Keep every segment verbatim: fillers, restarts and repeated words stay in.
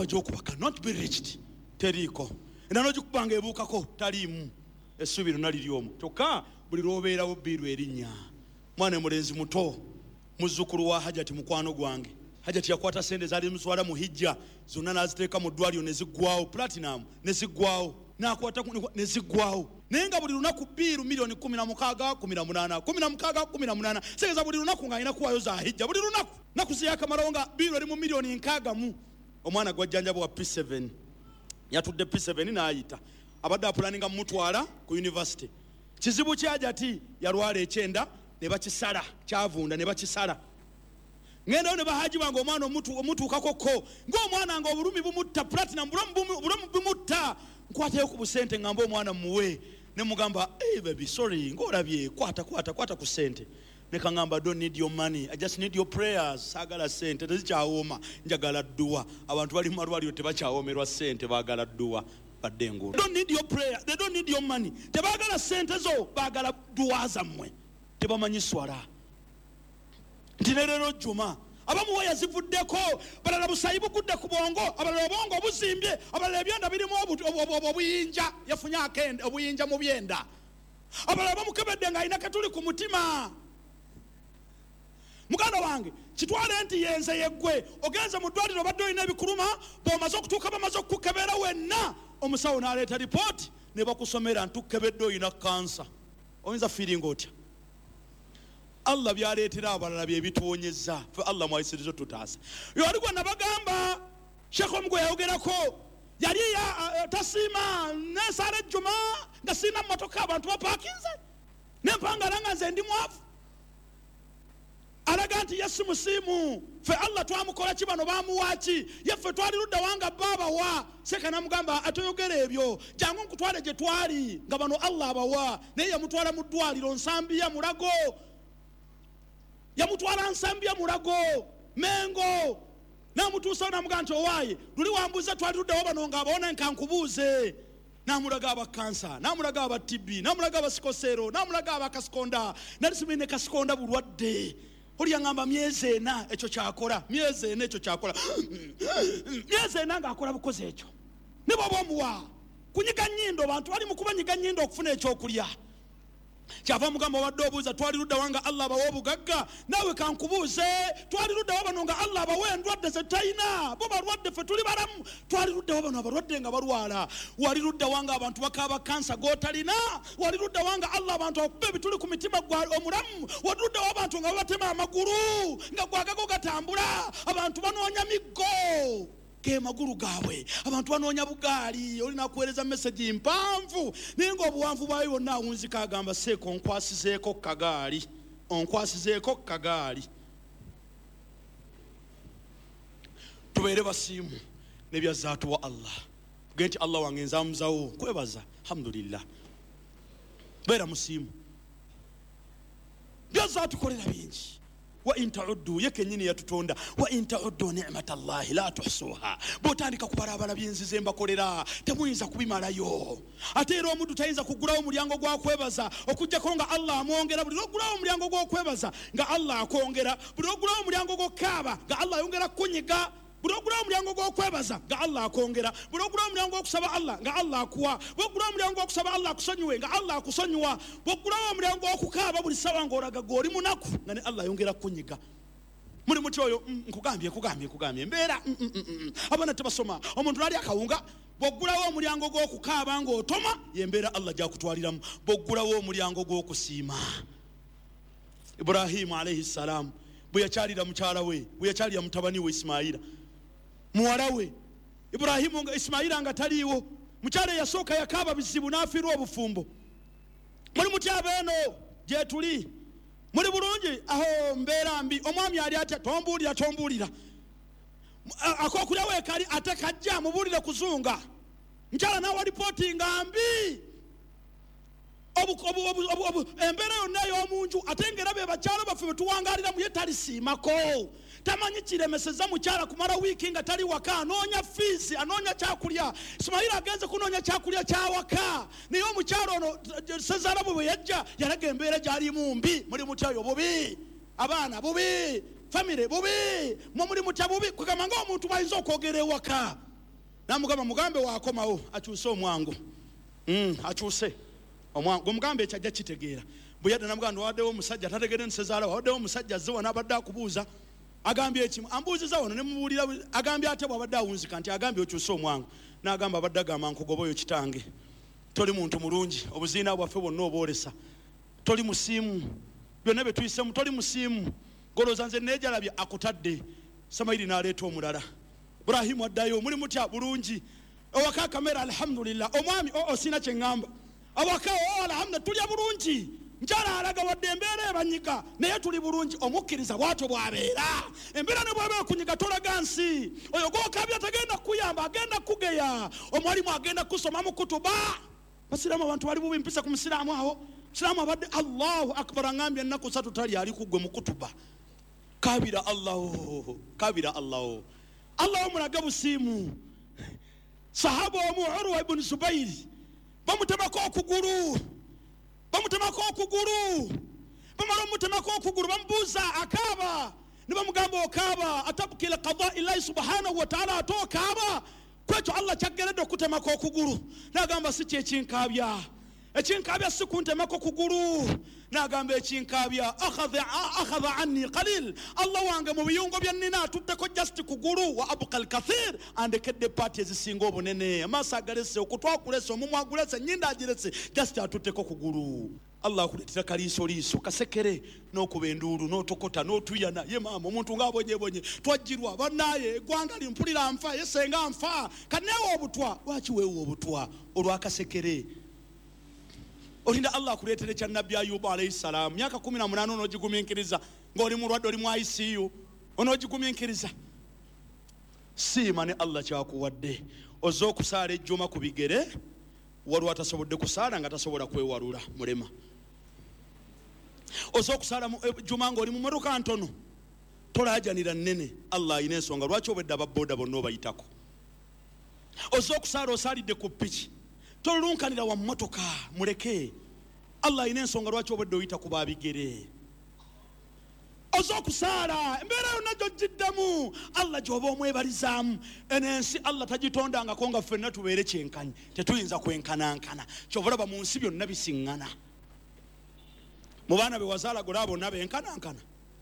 ojokuba cannot be reached teriko era nojukubanga ebuukako taliimu essubi lonna liri omwo kyokka buli lwobeerawo bbiiru erinnya mwana mulenzi muto muzzukulu wa Hajati mukwano gwange Hajati yakwata sente zaali muswala mu hijja zonna n'aziteeka mu ddwaliro ne ziggwawo platinum ne ziggwawo n'akwata ne ziggwawo naye nga buli lunaku bbiiru miliyoni kumi na mukaaga kumi na munaana kumi na mukaaga kumi na munaana segeza buli lunaku ng'alina kuwaayo za hijja buli lunaku naku ziyakamalawo nga bbiiru eri mu miliyoni nkaagamu omwana gwajjanjaba wa P seven yatudde P seven n'ayita abadde apulaninga mutwala ku university kizibu kya Hajati yalwala ekyenda ne bakisala kyavunda ne bakisala ngenda ne bahaji bange omwana omutu omutuukako ko ng'omwana nga obulumi bumutta platinum bulamu bumutta nkwateyo ku busente ngamba omwana muwe ne mugamba hey baby sorry ng'olabye kwata kwata kwata ku sente ne kangamba don't need your money I just need your prayers saagala sente tezikyawooma njagala dduwa abantu bali mu malwaliro tebakyawoomerwa sente baagala dduwa badde ngulu don't need your prayer they don't need your money tebaagala sente zo baagala dduwa zammwe tebamanyi swala nti leero juma abamu we yazivuddeko balala busayi bugudde ku bwongo abalala obwongo obuzimbye abalala ebyenda birimu obuyinja yafunye akenda obuyinja mu byenda abalala bamukebedde ng'alina katuli ku mutima muganda wange kitwale nti yenze yeggwe ogenze mu ddwaliro badde olina ebikuluma bw'omaze okutuuka bamaze okukukebera wenna omusawo n'aleeta lipooti ne bakusomera ntukebedde olina kansa oyinza fiiringa otya Allah byaleetera abalala bye bituwonyezza fe Allah mwayisirizo tutaasa yo ali gwe nabagamba Sheikh omugwe yayogerako yali ya tasiima n'esaala ejjuma nga sirina mmotoka abantu bapaakinze n'empangala nga nze ndi mwavu alaga nti Yesu musiimu fe Allah twamukola ki bano baamuwaaki yeffe twali ludda wanga baba wa seka namugamba atoyogera ebyo jangu nkutwale gye twali nga bano Allah abawa naye yamutwala mu ddwaliro Nsambya Mulago yamutwala Nsambya Mulago Mengo namutuusa namugamba nti owaaye luli wambuuza twali luddawo bano nga abawona nkankubuuze namulaga aba kansa namulaga aba T B namulaga aba sikosero namulaga aba kasikonda nali simine kasikonda bulwadde oli yangamba myezi ena ekyo kyakola myezi ena ekyo kyakola myezi ena ng'akola bukozi ekyo ne bw'oba omuwa kunyiga nnyindo bantu bali mu kubanyiga nnyindo okufuna ekyokulya kyava mugamba wadde obuuza twali ludda wanga Allah abawa obugagga naawe kankubuuze twali luddawo bano nga Allah abawa endwadde ze talina bo balwadde ffe tuli balamu twali luddawo bano abalwadde nga balwala wali ludda wanga abantu bakaaba kansa g'otalina wali ludda wanga Allah abantu akuba ebituli ku mitima gwa omulamu wali luddawo abantu nga babatema amagulu nga gwagago gatambula abantu banoonya miggo ke maguru gaabwe abantu banoonya bugaali olina kuweereza message mpanvu naye ng'obuwanvu bwayo bwonna awunzika agamba seeko onkwasizeeko kagaali onkwasizeeko kagaali tubeere basiimu nebyazzaatuwa Allah tuge nti Allah wange nzamuzawo kwebaza alhamdulillah beera musiimu byazzaatukolera bingi wa in ta'uddu yekenyini yatutonda wa in ta'uddu ni'matallahi la tuhsuha botandika kubalabala byinzize mbakolera temuyinza kubimalayo ate era omuntu tayinza kugulawo omulyango gwa kwebaza okujjako nga Allah amwongera buli lwogulawo omulyango gwa kwebaza nga Allah akwongera buli lwogulawo omulyango gw'okaaba nga Allah ayongera kunyiga buli lwogulawo omulyango gw'okwebaza nga Allah akwongera buli lwogulawo omulyango gw'okusaba Allah nga Allah akuwa bwogulawo omulyango gw'okusaba Allah akusonyiwe nga Allah akusonyiwa bwogulawo omulyango gw'okukaaba buli ssaawa ng'olaga g'oli munaku nga ne Allah ayongera kunyiga muli muti oyo nkugambye nkugambye nkugambye embeera abaana tebasoma omuntu nali akawunga bw'oggulawo omulyango gw'okukaaba ng'otoma y'embeera Allah gy'akutwaliramu bw'oggulawo omulyango gw'okusiima Ibrahimu alayhi salamu bwe yakyalira mukyala we bwe yakyalira mutabani we Ismaila muwala we Ibrahimu nga Ismaila nga taliiwo mukyala yasooka yakaaba bizibu n'afiirwa obufumbo muli mutya beeno gye tuli muli bulungi aho mbeera mbi omwami ali atya tombuulira tombuulira akookulya weekali ate kajja mubuulire kuzunga mukyala nawa lipooti nga mbi embeera yonna ey'omunju ate ngera be bakyala baffe bwe tuwangaaliramu ye talisiimako tamanyi kiremeseza mukyala kumala wiiki nga tali waka anoonya fiisi anoonya kyakulya Ismaila agenze kunoonya kyakulya kyawaka naye omukyala ono Sezaalabu bwe yajja yalaga embeera gy'alimu mbi muli mutyayo bubi abaana bubi famire bubi mwe muli mutya bubi kugamba ng'omuntu bwayinza okwogera ewaka namugamba mugambe wakomawo akyuse omwangu mm akyuse omwangu omugambe ekyajja kitegeera buyadde namugamba waddewo omusajja tategedde nsezaala waddewo omusajja ziwa nabadde akubuuza agambye ekimu ambuuziza wano ne mubuulira agambye ate bwabadde awunzika nti agambye okyuse omwangu n'agamba abadde agamba nkugobayo kitange toli muntu mulungi obuziina bwaffe bwonna obwolesa toli musiimu byonna bye tuyisemu toli musiimu golooza nze neejalabye akutadde Samayiri n'aleeta omulala Ibrahimu addayo muli mutya bulungi owaka kamera alhamdulillah omwami o sina kye ŋŋamba awaka o alhamdulillah tulya bulungi njala alaga wadde embeera ebanyiga naye tuli bulungi omukkiriza bw'atyo bw'abeera embeera ne bw'abeera kunyiga tolaga nsi oyo gw'okabya tagenda kuyamba agenda kugeya omwalimu agenda kusoma mu kutuba basiraamu abantu bali bubi mpisa ku musiraamu awo musiraamu abadde Allahu akbar angambye ennaku ssatu tali ali kuggwe mu kutuba kabira Allahu kabira Allahu Allahu mulaga busiimu sahaba omu Urwa ibn Zubairi bamutemako okugulu bamutemako okugulu bamala omutemako okugulu bamubuuza akaaba ne bamugamba okaaba atabukila qada illahi subhanahu wa ta'ala atokaaba kwekyo Allah kyaggeredde okutemako okugulu n'agamba si kyekinkaabya ekinkaabya si kuntemako okugulu n'agamba ekinkaabya akhadha anni qalil Allah wange mu biyungo bye nnina atutteko just kugulu wa abqa alkathir andekedde paati ezisinga obunene amaaso agalese okutwa kulese omumwa agulese ennyindo agirese just atutteko kugulu Allah akuleetera kaliiso liiso kasekere n'okuba enduulu n'otokota n'otuyana ye maama omuntu ng'abonyebonye twajjirwa bannaaye eggwanga limpulira nfa ye senga nfa kaneewa obutwa lwaki weewa obutwa olwakasekere olinda Allah akuleetera ekya nabbi Ayubu alayhi salaam myaka kumi na munaana onoogigumiikiriza ng'oli mulwadde oli mu I C U onoogigumiikiriza siima ne Allah kyakuwadde ozze okusaala ejjuma ku bigere waliwo atasobodde kusaala nga tasobola kwewalula mulema ozze okusaala ejjuma ng'oli mu mmotoka ntono tolaajanira nnene Allah ayina ensonga lwaki obedde ababooda bonna obayitako ozze okusaala osaalidde ku ppiki tolunkanira wa mmotoka muleke Allah ayina ensonga lwaki obedde oyita ku babigere ozze okusaala embeera yonna gy'ogiddemu Allah gy'oba omwebalizaamu enensi Allah tagitondangako nga ffenna tubeere kyenkanyi tetuyinza kwenkanankana kyova olaba mu nsi byonna bisiŋŋana mu baana be wazaala gola bonna benkanankana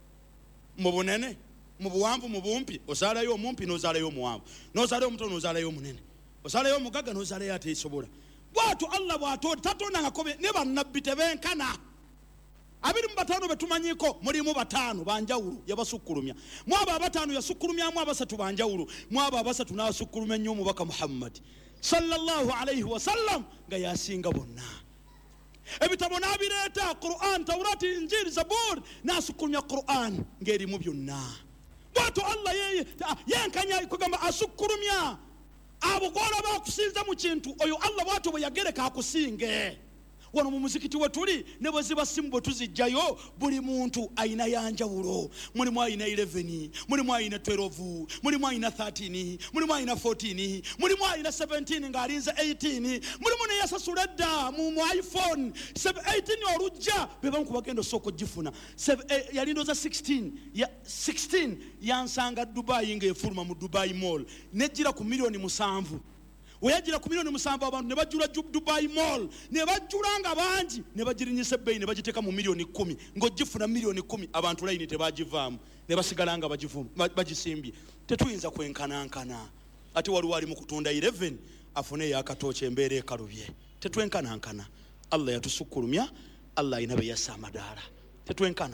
mu bunene mu buwanvu mu bumpi ozaalayo omumpi n'ozaalayo omuwanvu n'ozaalayo omutono n'ozaalayo omunene ozaalayo omugagga n'ozaalayo ateesobola bw'atyo Allah bw'atonda tatondangako ne bannabbi tebenkana abiri mu bataano betumanyiko mulimu bataano banjawulo yabasukkulumya mu abo abataano yasukkulumyamu abasatu banjawulo mu abo abasatu n'asukkulumya nnyo omubaka Muhammad sallallahu alayhi wasallam nga yasinga bonna ebitabo n'abireeta Quran Tawrati Injili Zabur n'asukkulumya Quran ng'erimu byonna bw'atyo Allah yenkanya kugamba asukkulumya abo gw'olaba bakusinza mu kintu oyo Allah bw'atyo bwe yagereka akusinge wano mu muzikiti we tuli ne bwe ziba simu bwe tuzijjayo buli muntu ayina yanjawulo mulimu ayina eleven mulimu ayina twelve mulimu ayina thirteen mulimu ayina fourteen mulimu ayina seventeen ng'alinze eighteen mulimu ne yasasula edda mu iPhone eighteen olujja be bamu ku bagenda osooka ogifuna yalindoza sixteen sixteen yansanga Dubai ng'efuluma mu Dubai Mall nejjira ku miliyoni musanvu weyajira ku miliyoni musanvu abantu ne bajjula Dubai Mall ne bajjula nga bangi ne bagirinyisa ebbeeyi ne bagiteeka mu miliyoni kumi ng'ogifuna miliyoni kumi abantu layini tebagivaamu ne basigala nga bagisimbye tetuyinza kwenkanankana ate waliwo ali mu kutunda eleven afune eyakatooki embeera ekalubye tetwenkanankana Allah yatusukkulumya Allah ayina be yassa amadaala tetwenkana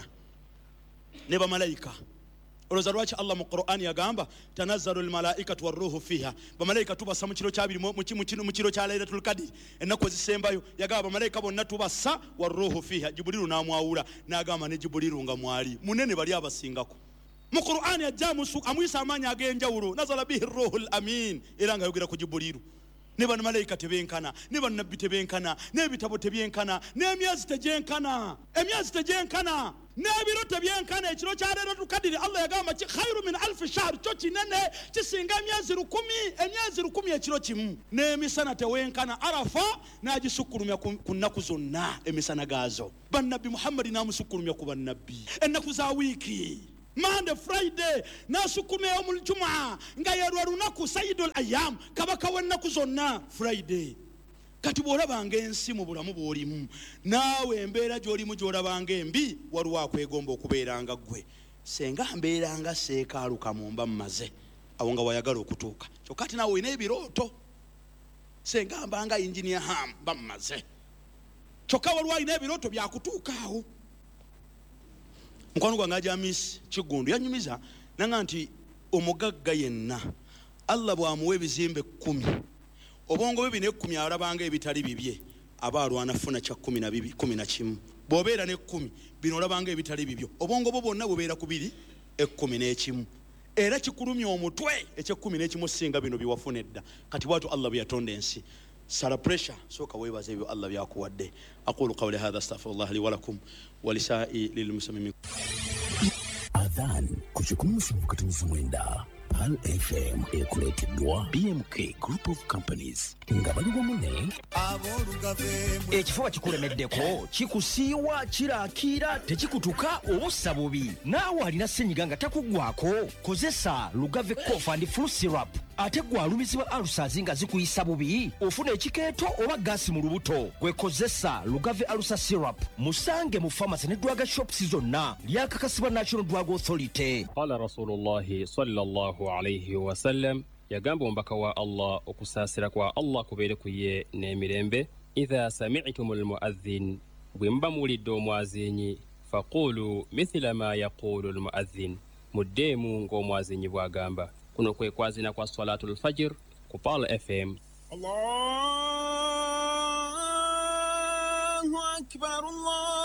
ne bamalayika olowooza lwaki Allah mu Qur'an yagamba tanazzalu almalaikatu warruhu fiha bamalayika tubassa mu kiro kyabiri mu kiro kya Laylatul Qadr ennaku ezisembayo yagamba bamalayika bonna tubassa warruhu fiha Jibuliru n'amwawula n'agamba ne Jibuliru nga mwali munene bali abasingako mu Qur'an yajja amuyisa amaanyi ag'enjawulo nazala bihi ruhul amin era nga yogera ku Jibuliru ne bamalayika tebenkana ne bannabbi tebenkana n'ebitabo tebyenkana n'emyezi tegyenkana emyezi tegyenkana n'ebiro tebyenkana ekiro kya Laylatul Qadr Allah yagamba khairu min alfi shahr kyo kinene kisinga emyezi lukumi emyezi lukumi ekiro kimu n'emisana tewenkana Arafa n'agisukkulumya ku nnaku zonna emisana gaazo bannabbi Muhammad n'amusukkulumya ku bannabbi ennaku za wiiki Monday, Friday, nasukumeyo mu Jumaa nga yerwa lunaku Sayyidul Ayyam kabaka w'ennaku zonna Friday. Kati bw'olabanga ensi mu bulamu bw'olimu naawe embeera gy'olimu gy'olabanga embi waliwo akwegomba okubeeranga ggwe. Senga mbeeranga Seekaalu Kamumba mmaze awo nga wayagala okutuuka kyokka ati naawe olina ebirooto. Senga mbanga Engineer Ham bammaze kyokka waliwo alina ebirooto byakutuukaawo. Mukwano gwange Ajamis Kigundu yanyumiza nanga nti omugagga yenna Allah bw'amuwa ebizimbe kkumi obwongo bwe bine kkumi alabanga ebitali bibye aba alwana funa kya kkumi na bibiri kkumi na kimu. Bw'obeera n'ekkumi bino olabanga ebitali bibyo obwongo bwo bwonna bubeera ku biri ekkumi n'ekimu. Era kikulumya omutwe eky'ekkumi n'ekimu singa bino biwafuna edda. Kati bw'atyo Allah bwe yatonda ensi. Sala pressure soka weebaza ebyo Allah byakuwadde. Aqulu qawli hadha astaghfirullah li wa lakum wa lisa'i lil muslimin. Adhan kuchikumu katumiza mwenda Pal F M ekuleteddwa B M K Group of Companies nga bali bamune ekifuba kikulemeddeko kikusiiwa kiraakira tekikutuka obussa bubi naawe alina ssenyiga nga takugwako kozesa Lugave Cough and Flu Syrup ate gwe alumizibwa alusazi nga zikuyisa bubi ofuna ekikeeto oba gaasi mu lubuto gwekozesa Lugave Alusa Syrup musange mu pharmacy ne drug shops zonna lyakakasibwa National Drug Authority. Qala Rasulullahi sallallahu alayhi wa sallam yagamba ombaka wa Allah okusaasira kwa Allah kubeere kuye n'emirembe. Idha sami'tumul muadhdhin bwe muba muwulidde omwazinyi faqulu mithla ma yaqulu al muadhdhin muddeemu ng'omwazinyi bw'agamba. Kuno kwe kwazina kwa Salatul Fajr ku Pal F M. Allahu akbar Allah